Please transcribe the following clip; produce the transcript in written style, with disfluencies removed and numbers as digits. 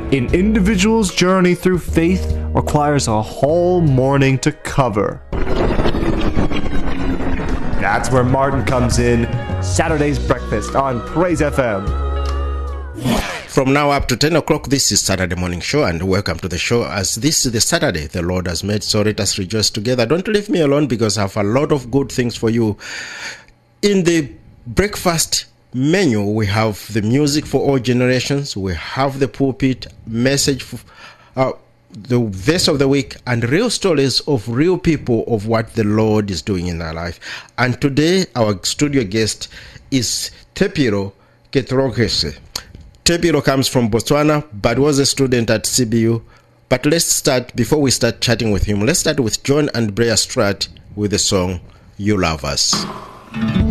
An individual's journey through faith requires a whole morning to cover. That's where Martin comes in. Saturday's Breakfast on Praise FM. From now up to 10 o'clock, this is Saturday Morning Show, and welcome to the show, as this is the Saturday the Lord has made, so let us rejoice together. Don't leave me alone, because I have a lot of good things for you. In the breakfast menu, we have the music for all generations, we have the pulpit message, the verse of the week, and real stories of real people of what the Lord is doing in our life. And today, our studio guest is Tepiro Ketrokese. Tepiro comes from Botswana, but was a student at CBU. But let's start, before we start chatting with him, let's start with John and Brea Stratt with the song, You Love Us.